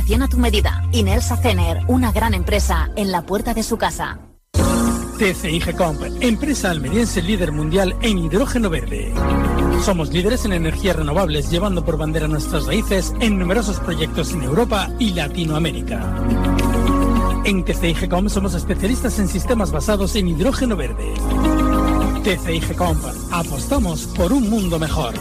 Financiación a tu medida. Inelsa Cener, una gran empresa en la puerta de su casa. TCI GECOMP, empresa almeriense líder mundial en hidrógeno verde. Somos líderes en energías renovables, llevando por bandera nuestras raíces en numerosos proyectos en Europa y Latinoamérica. En TCI GECOMP somos especialistas en sistemas basados en hidrógeno verde. TCI GECOMP, apostamos por un mundo mejor.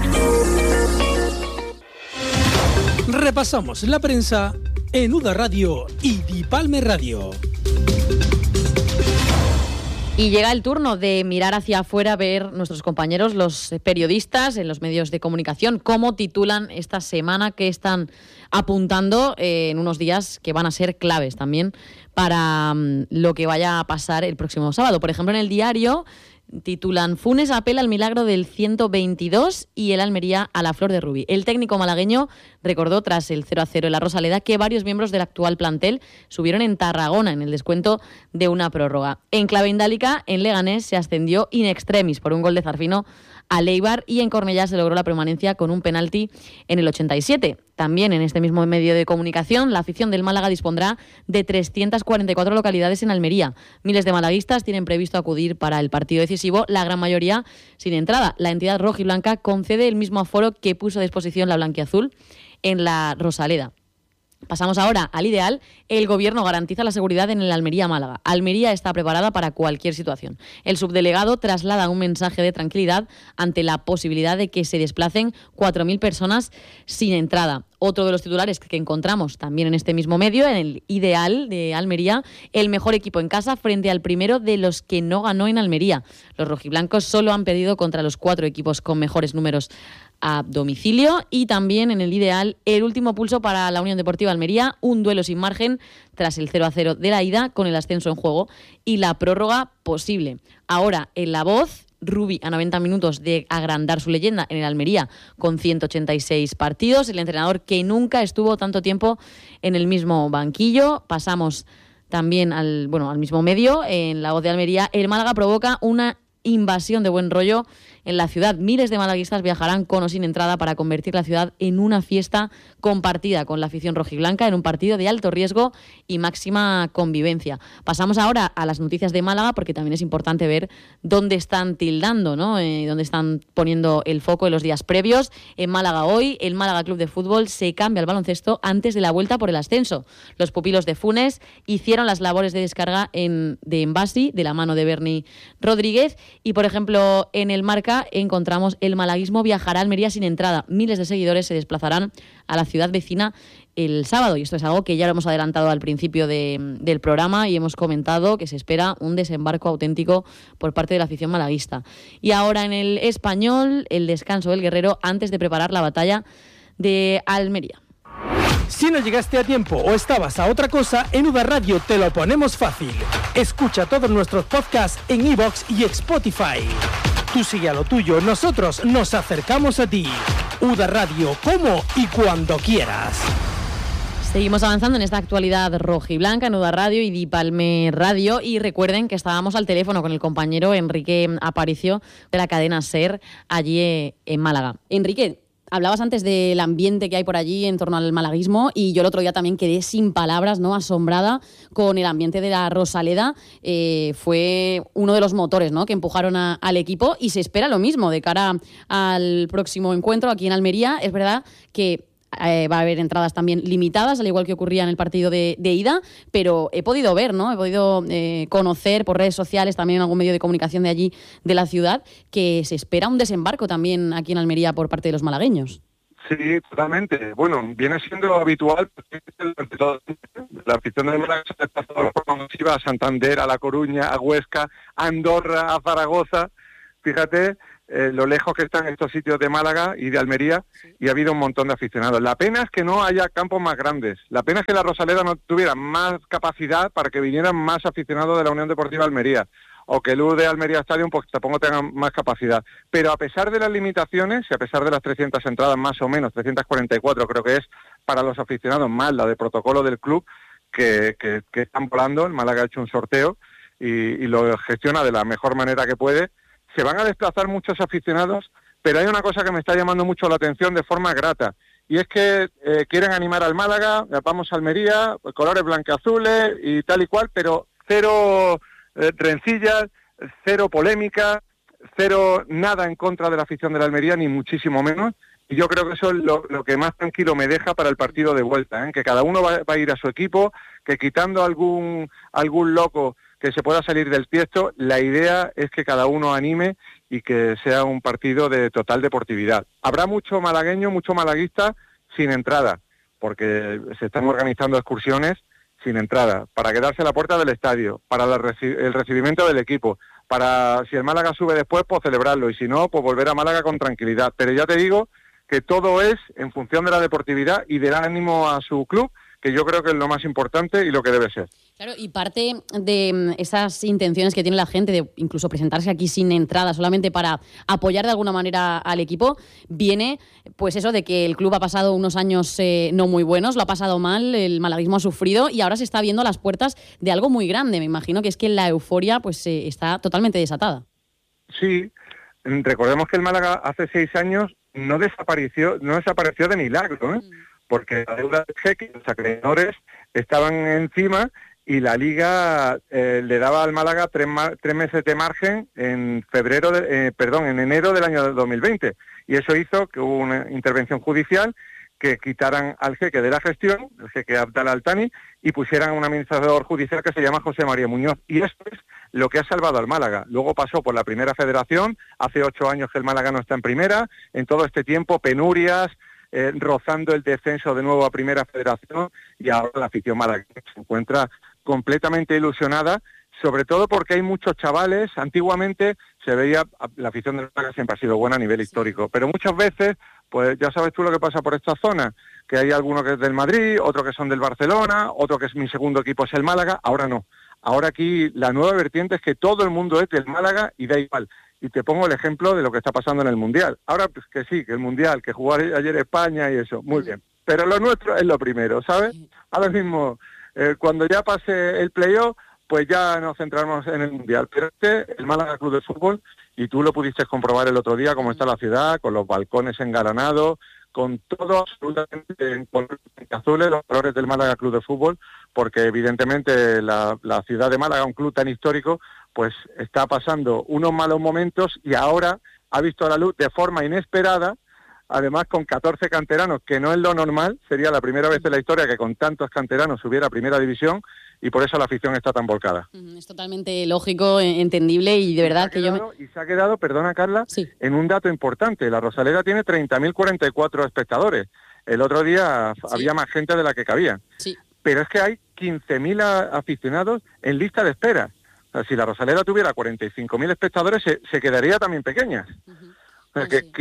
Repasamos la prensa en UDA Radio y Dipalme Radio. Y llega el turno de mirar hacia afuera, ver nuestros compañeros, los periodistas en los medios de comunicación, cómo titulan esta semana, que están apuntando en unos días que van a ser claves también para lo que vaya a pasar el próximo sábado. Por ejemplo, en El Diario titulan: Funes apela al milagro del 122 y el Almería a la flor de Rubí. El técnico malagueño recordó, tras el 0-0 en la Rosaleda, que varios miembros del actual plantel subieron en Tarragona en el descuento de una prórroga. En clave indálica, en Leganés se ascendió in extremis por un gol de Zarfino al Eibar, y en Cornellá se logró la permanencia con un penalti en el 87. También en este mismo medio de comunicación, la afición del Málaga dispondrá de 344 localidades en Almería. Miles de malaguistas tienen previsto acudir para el partido decisivo, la gran mayoría sin entrada. La entidad rojiblanca concede el mismo aforo que puso a disposición la blanquiazul en la Rosaleda. Pasamos ahora al ideal. El Gobierno garantiza la seguridad en el Almería-Málaga. Almería está preparada para cualquier situación. El subdelegado traslada un mensaje de tranquilidad ante la posibilidad de que se desplacen 4.000 personas sin entrada. Otro de los titulares que encontramos también en este mismo medio, en el ideal de Almería: el mejor equipo en casa frente al primero de los que no ganó en Almería. Los rojiblancos solo han perdido contra los 4 equipos con mejores números a domicilio. Y también en el ideal, el último pulso para la Unión Deportiva Almería, un duelo sin margen tras el 0-0 de la ida, con el ascenso en juego y la prórroga posible. Ahora, en La Voz, Rubí a 90 minutos de agrandar su leyenda en el Almería con 186 partidos, el entrenador que nunca estuvo tanto tiempo en el mismo banquillo. Pasamos también al mismo medio, en La Voz de Almería: el Málaga provoca una invasión de buen rollo en la ciudad. Miles de malaguistas viajarán con o sin entrada para convertir la ciudad en una fiesta compartida con la afición rojiblanca, en un partido de alto riesgo y máxima convivencia. Pasamos ahora a las noticias de Málaga, porque también es importante ver dónde están tildando, ¿no? Dónde están poniendo el foco en los días previos. En Málaga hoy, el Málaga Club de Fútbol se cambia al baloncesto antes de la vuelta por el ascenso. Los pupilos de Funes hicieron las labores de descarga de Envasi, de la mano de Berni Rodríguez. Y, por ejemplo, en el Marca encontramos: el malaguismo viajará a Almería sin entrada. Miles de seguidores se desplazarán a la ciudad vecina el sábado. Y esto es algo que ya lo hemos adelantado al principio del programa y hemos comentado que se espera un desembarco auténtico por parte de la afición malaguista. Y ahora en el Español, el descanso del Guerrero antes de preparar la batalla de Almería. Si no llegaste a tiempo o estabas a otra cosa, en UDA Radio te lo ponemos fácil. Escucha todos nuestros podcasts en iVoox y Spotify. Tú sigue a lo tuyo, nosotros nos acercamos a ti. UDA Radio, como y cuando quieras. Seguimos avanzando en esta actualidad rojiblanca en UDA Radio y Dipalme Radio. Y recuerden que estábamos al teléfono con el compañero Enrique Aparicio de la cadena SER allí en Málaga. Enrique, hablabas antes del ambiente que hay por allí en torno al malaguismo, y yo el otro día también quedé sin palabras, ¿no? Asombrada con el ambiente de la Rosaleda. Fue uno de los motores, ¿no?, que empujaron al equipo, y se espera lo mismo de cara al próximo encuentro aquí en Almería. Es verdad que va a haber entradas también limitadas, al igual que ocurría en el partido de ida, pero he podido ver, ¿no? He podido conocer por redes sociales, también en algún medio de comunicación de allí, de la ciudad, que se espera un desembarco también aquí en Almería por parte de los malagueños. Sí, totalmente. Bueno, viene siendo habitual, porque la afición de Málaga se ha desplazado de forma masiva a Santander, a La Coruña, a Huesca, a Andorra, a Zaragoza. Fíjate lo lejos que están estos sitios de Málaga y de Almería, y ha habido un montón de aficionados. La pena es que no haya campos más grandes. La pena es que la Rosaleda no tuviera más capacidad para que vinieran más aficionados de la Unión Deportiva Almería, o que el U de Almería Stadium pues tampoco tenga más capacidad. Pero a pesar de las limitaciones y a pesar de las 300 entradas más o menos, 344 creo que es para los aficionados, más la de protocolo del club, que están volando. El Málaga ha hecho un sorteo y lo gestiona de la mejor manera que puede. Se van a desplazar muchos aficionados, pero hay una cosa que me está llamando mucho la atención de forma grata, y es que quieren animar al Málaga, vamos a Almería, colores blanqueazules y tal y cual, pero cero rencillas, cero polémica, cero nada en contra de la afición de la Almería, ni muchísimo menos. Y yo creo que eso es lo que más tranquilo me deja para el partido de vuelta, que cada uno va a ir a su equipo, que quitando algún loco que se pueda salir del tiesto, la idea es que cada uno anime y que sea un partido de total deportividad. Habrá mucho malagueño, mucho malaguista sin entrada, porque se están organizando excursiones sin entrada, para quedarse a la puerta del estadio, para el recibimiento del equipo, para si el Málaga sube después, pues celebrarlo, y si no, pues volver a Málaga con tranquilidad. Pero ya te digo que todo es en función de la deportividad y del ánimo a su club, que yo creo que es lo más importante y lo que debe ser. Claro, y parte de esas intenciones que tiene la gente de incluso presentarse aquí sin entrada, solamente para apoyar de alguna manera al equipo, viene pues eso de que el club ha pasado unos años no muy buenos, lo ha pasado mal, el malaguismo ha sufrido y ahora se está viendo a las puertas de algo muy grande. Me imagino que es que la euforia pues está totalmente desatada. Sí, recordemos que el Málaga hace 6 años no desapareció de milagro, porque la deuda del jeque, los acreedores estaban encima y la Liga le daba al Málaga 3 meses de margen en enero del año 2020, y eso hizo que hubo una intervención judicial que quitaran al jeque de la gestión, el jeque Abdal Al-Thani, y pusieran a un administrador judicial que se llama José María Muñoz, y esto es lo que ha salvado al Málaga. Luego pasó por la Primera Federación, hace 8 años que el Málaga no está en Primera, en todo este tiempo penurias, rozando el descenso de nuevo a Primera Federación, y ahora la afición malagueña se encuentra completamente ilusionada, sobre todo porque hay muchos chavales. Antiguamente se veía, la afición del Málaga siempre ha sido buena a nivel histórico, pero muchas veces, pues ya sabes tú lo que pasa por esta zona, que hay alguno que es del Madrid, otro que son del Barcelona, otro que es mi segundo equipo es el Málaga. Ahora no, ahora aquí la nueva vertiente es que todo el mundo es del Málaga y da igual. Y te pongo el ejemplo de lo que está pasando en el Mundial. Ahora, pues que sí, que el Mundial, que jugó ayer España y eso, muy bien. Pero lo nuestro es lo primero, ¿sabes? Ahora mismo, cuando ya pase el playoff, pues ya nos centramos en el Mundial. Pero el Málaga Club de Fútbol, y tú lo pudiste comprobar el otro día, cómo está la ciudad, con los balcones engalanados, con todo absolutamente en colores azules, los colores del Málaga Club de Fútbol, porque evidentemente la ciudad de Málaga, un club tan histórico, pues está pasando unos malos momentos y ahora ha visto la luz de forma inesperada, además con 14 canteranos, que no es lo normal, sería la primera vez en la historia que con tantos canteranos hubiera Primera División, y por eso la afición está tan volcada. Es totalmente lógico, entendible, y de verdad que Y se ha quedado, perdona Carla, sí, en un dato importante. La Rosaleda tiene 30.044 espectadores. El otro día había más gente de la que cabía. Sí. Pero es que hay 15.000 aficionados en lista de espera. O sea, si la Rosaleda tuviera 45.000 espectadores, se quedaría también pequeña. O sea, que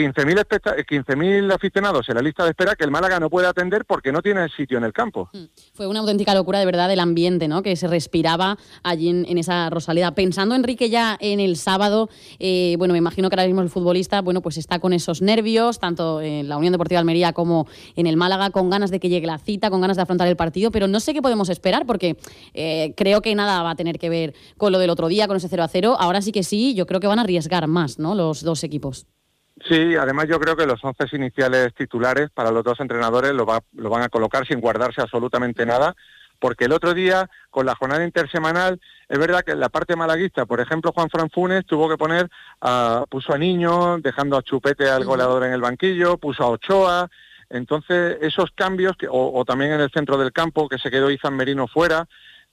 15.000 aficionados en la lista de espera que el Málaga no puede atender porque no tiene sitio en el campo. Fue una auténtica locura, de verdad, el ambiente, ¿no?, que se respiraba allí en esa Rosaleda. Pensando, Enrique, ya en el sábado, me imagino que ahora mismo el futbolista, pues está con esos nervios, tanto en la Unión Deportiva Almería como en el Málaga, con ganas de que llegue la cita, con ganas de afrontar el partido, pero no sé qué podemos esperar, porque creo que nada va a tener que ver con lo del otro día, con ese 0-0. Ahora sí que sí, yo creo que van a arriesgar más, ¿no?, los dos equipos. Sí, además yo creo que los 11 iniciales titulares para los dos entrenadores lo van a colocar sin guardarse absolutamente nada, porque el otro día, con la jornada intersemanal, es verdad que en la parte malaguista, por ejemplo, Juanfran Funes tuvo que puso a Niño, dejando a Chupete al goleador en el banquillo, puso a Ochoa. Entonces esos cambios, o también en el centro del campo, que se quedó Izan Merino fuera,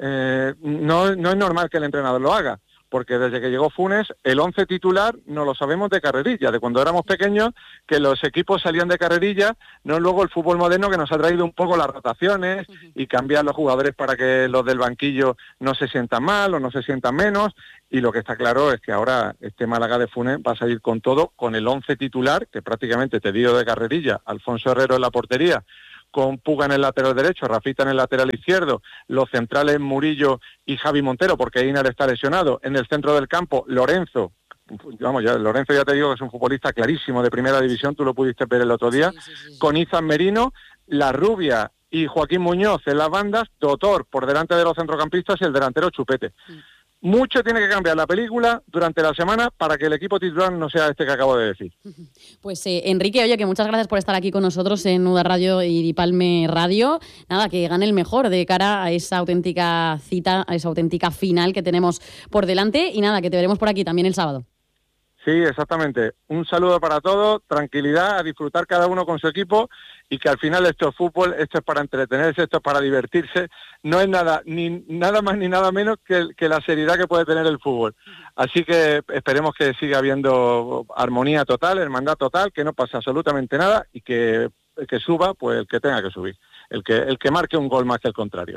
no es normal que el entrenador lo haga, porque desde que llegó Funes, el 11 titular no lo sabemos de carrerilla, de cuando éramos pequeños, que los equipos salían de carrerilla, no luego el fútbol moderno que nos ha traído un poco las rotaciones y cambiar los jugadores para que los del banquillo no se sientan mal o no se sientan menos, y lo que está claro es que ahora este Málaga de Funes va a salir con todo, con el 11 titular, que prácticamente te dio de carrerilla, Alfonso Herrero en la portería, con Puga en el lateral derecho, Rafita en el lateral izquierdo, los centrales Murillo y Javi Montero, porque Einar está lesionado, en el centro del campo Lorenzo, Lorenzo ya te digo que es un futbolista clarísimo de Primera División, tú lo pudiste ver el otro día, sí. Con Izan Merino, La Rubia y Joaquín Muñoz en las bandas, Totor por delante de los centrocampistas y el delantero Chupete. mucho tiene que cambiar la película durante la semana para que el equipo titular no sea este que acabo de decir. Pues Enrique, oye, que muchas gracias por estar aquí con nosotros en UDA Radio y Dipalme Radio. Nada, que gane el mejor de cara a esa auténtica cita, a esa auténtica final que tenemos por delante. Y nada, que te veremos por aquí también el sábado. Sí, exactamente. Un saludo para todos, tranquilidad, a disfrutar cada uno con su equipo y que al final esto es fútbol, esto es para entretenerse, esto es para divertirse. No es nada, ni nada más ni nada menos que la seriedad que puede tener el fútbol. Así que esperemos que siga habiendo armonía total, hermandad total, que no pase absolutamente nada y que suba pues el que tenga que subir, el que marque un gol más que el contrario.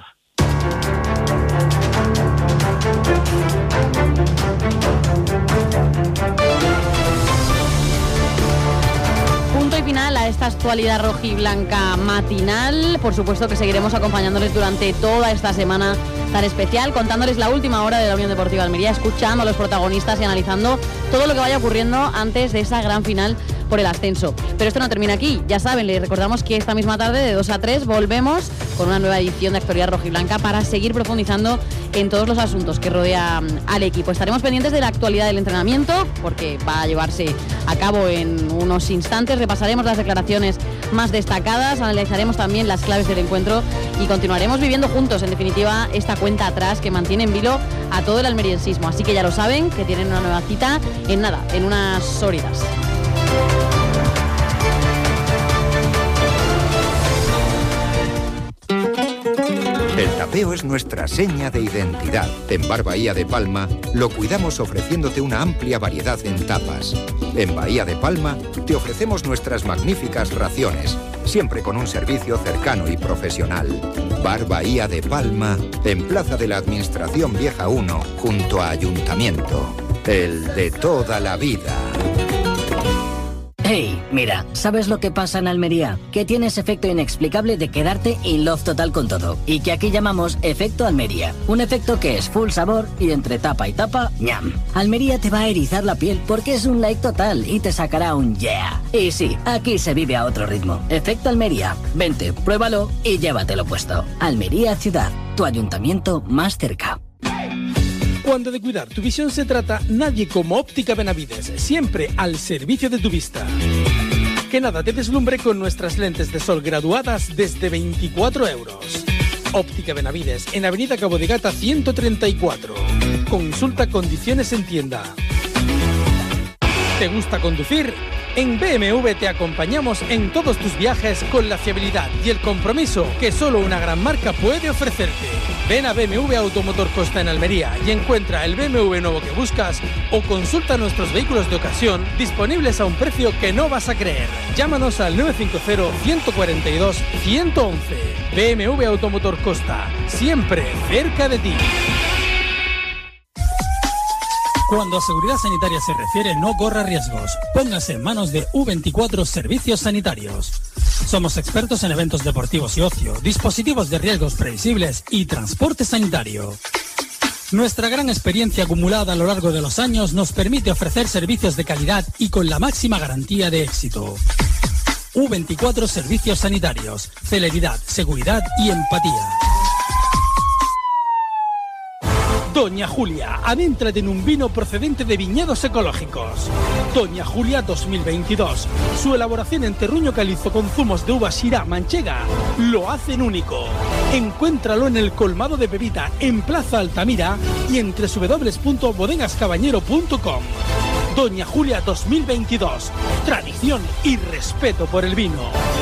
Punto y final a esta actualidad rojiblanca matinal. Por supuesto que seguiremos acompañándoles durante toda esta semana tan especial, contándoles la última hora de la Unión Deportiva Almería, escuchando a los protagonistas y analizando todo lo que vaya ocurriendo antes de esa gran final por el ascenso. Pero esto no termina aquí, ya saben, les recordamos que esta misma tarde de 2 a 3 volvemos con una nueva edición de Actualidad Rojiblanca para seguir profundizando en todos los asuntos que rodean al equipo. Estaremos pendientes de la actualidad del entrenamiento porque va a llevarse a cabo en unos instantes. Repasaremos las declaraciones más destacadas, analizaremos también las claves del encuentro y continuaremos viviendo juntos, en definitiva, esta cuenta atrás que mantiene en vilo a todo el almeriensismo. Así que ya lo saben, que tienen una nueva cita en nada, en unas horitas. El tapeo es nuestra seña de identidad. En Bar Bahía de Palma lo cuidamos ofreciéndote una amplia variedad en tapas. En Bahía de Palma te ofrecemos nuestras magníficas raciones, siempre con un servicio cercano y profesional. Bar Bahía de Palma, en Plaza de la Administración Vieja 1, junto a Ayuntamiento. El de toda la vida. Hey, mira, ¿sabes lo que pasa en Almería? Que tienes efecto inexplicable de quedarte in love total con todo. Y que aquí llamamos efecto Almería. Un efecto que es full sabor y entre tapa y tapa, ñam. Almería te va a erizar la piel porque es un like total y te sacará un yeah. Y sí, aquí se vive a otro ritmo. Efecto Almería. Vente, pruébalo y llévatelo puesto. Almería Ciudad, tu ayuntamiento más cerca. Cuando de cuidar tu visión se trata, nadie como Óptica Benavides, siempre al servicio de tu vista. Que nada te deslumbre con nuestras lentes de sol graduadas desde 24 euros. Óptica Benavides, en Avenida Cabo de Gata 134. Consulta condiciones en tienda. ¿Te gusta conducir? En BMW te acompañamos en todos tus viajes con la fiabilidad y el compromiso que solo una gran marca puede ofrecerte. Ven a BMW Automotor Costa en Almería y encuentra el BMW nuevo que buscas o consulta nuestros vehículos de ocasión disponibles a un precio que no vas a creer. Llámanos al 950-142-111. BMW Automotor Costa, siempre cerca de ti. Cuando a seguridad sanitaria se refiere, no corra riesgos. Póngase en manos de U24 Servicios Sanitarios. Somos expertos en eventos deportivos y ocio, dispositivos de riesgos previsibles y transporte sanitario. Nuestra gran experiencia acumulada a lo largo de los años nos permite ofrecer servicios de calidad y con la máxima garantía de éxito. U24 Servicios Sanitarios. Celeridad, seguridad y empatía. Doña Julia, adéntrate en un vino procedente de viñedos ecológicos. Doña Julia 2022. Su elaboración en terruño calizo con zumos de uva Syrah manchega lo hacen único. Encuéntralo en el colmado de Pepita, en Plaza Altamira y en www.bodegascaballero.com. Doña Julia 2022. Tradición y respeto por el vino.